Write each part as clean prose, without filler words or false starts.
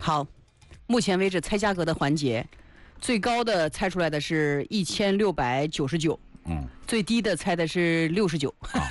好，目前为止猜价格的环节，最高的猜出来的是1699，最低的猜的是69。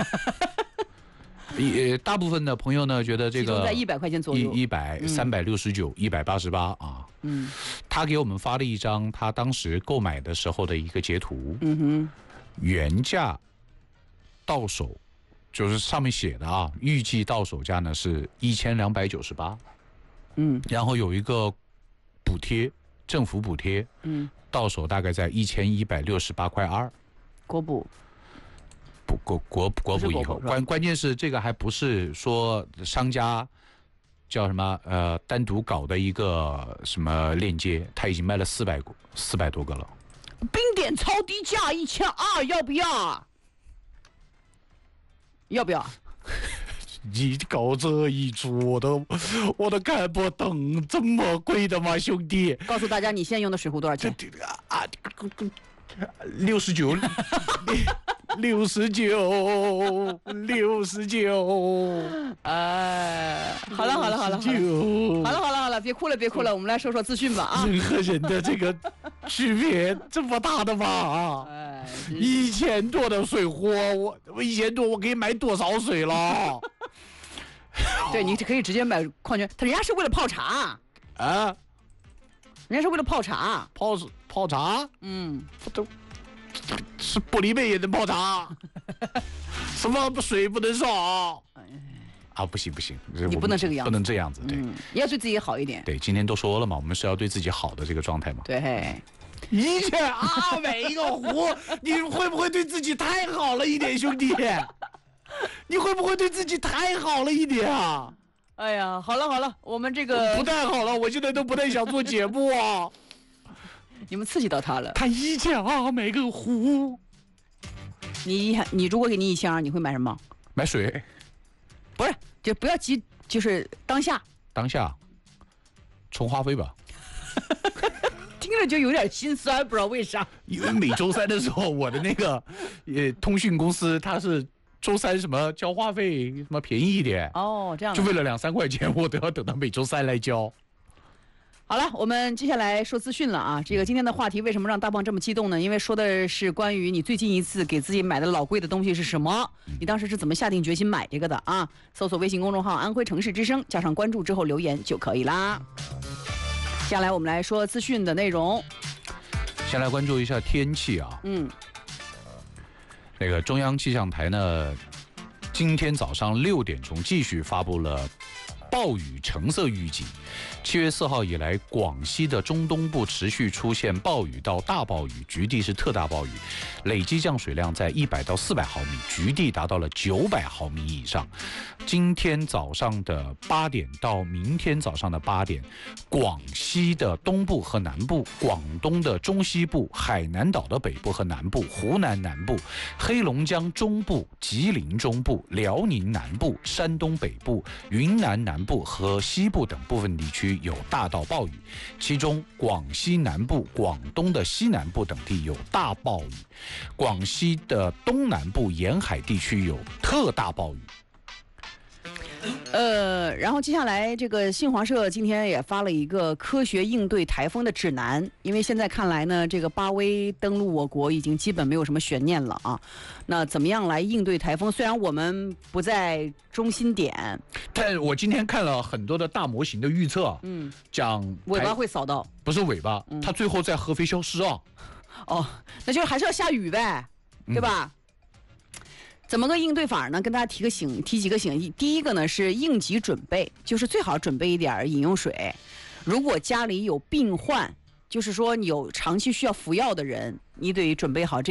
大部分的朋友呢觉得这个在100块钱左右 ，100、369、188啊。他给我们发了一张他当时购买的时候的一个截图。原价到手就是上面写的啊，预计到手价呢是1298。然后有一个补贴，政府补贴，到手大概在1168.2块。 国补。 国补以后，关键是这个还不是说商家叫什么单独搞的一个什么链接，他已经卖了400多个了。 冰点超低价1200，要不要？要不要？ 你搞这一出，我都看不懂，这么贵的吗，兄弟？ 告诉大家，你现在用的水壶多少钱 ？69。69。 好了，别哭了，我们来说说资讯吧啊！ 人和人的这个区别这么大的吗？1000多的水壶，我1000多，我可以买多少水了？ 对，你可以直接买矿泉，人家是为了泡茶啊，人家是为了泡茶， 泡茶，都。是玻璃杯也能泡茶，什么水不能少啊？不行， 你不能这个样子， 不能这样子，对， 你要对自己好一点。 对，今天都说了嘛，我们是要对自己好的这个状态嘛。 对 ，1200每一个壶，你会不会对自己太好了一点，兄弟？你会不会对自己太好了一点啊？ 哎呀，好了，我们这个不太好了，我现在都不太想做节目啊。 你们刺激到他了。 他1200每个壶。 你如果给你1200，你会买什么？ 买水。 不是，就不要急，就是当下充话费吧。听着就有点心酸，不知道为啥。 因为每周三的时候，我的那个通讯公司它是周三什么交话费什么便宜一点这样就为了2-3块钱，我都要等到每周三来交。 好了，我们接下来说资讯了啊。这个今天的话题为什么让大棒这么激动呢？因为说的是关于你最近一次给自己买的老贵的东西是什么，你当时是怎么下定决心买这个的啊？搜索微信公众号安徽城市之声，加上关注之后留言就可以啦。接下来我们来说资讯的内容。 先来关注一下天气啊。那个中央气象台呢，今天早上6点钟继续发布了暴雨橙色预警。7月4号以来，广西的中东部持续出现暴雨到大暴雨，局地是特大暴雨，累计降水量在100到400毫米，局地达到了900毫米以上。今天早上的8点到明天早上的8点，广西的东部和南部、广东的中西部、海南岛的北部和南部、湖南南部、黑龙江中部、吉林中部、辽宁南部、山东北部、云南南部和西部等部分地区有大到暴雨，其中广西南部、广东的西南部等地有大暴雨，广西的东南部沿海地区有特大暴雨。 然后接下来这个新华社今天也发了一个科学应对台风的指南，因为现在看来呢，这个巴威登陆我国已经基本没有什么悬念了啊。那怎么样来应对台风？虽然我们不在中心点， 但我今天看了很多的大模型的预测，讲尾巴会扫到， 不是尾巴，它最后在合肥消失啊。 那就是还是要下雨呗，对吧？怎么个应对法呢？跟大家提几个醒。第一个呢是应急准备，就是最好准备一点饮用水。如果家里有病患，就是说你有长期需要服药的人，你得准备好这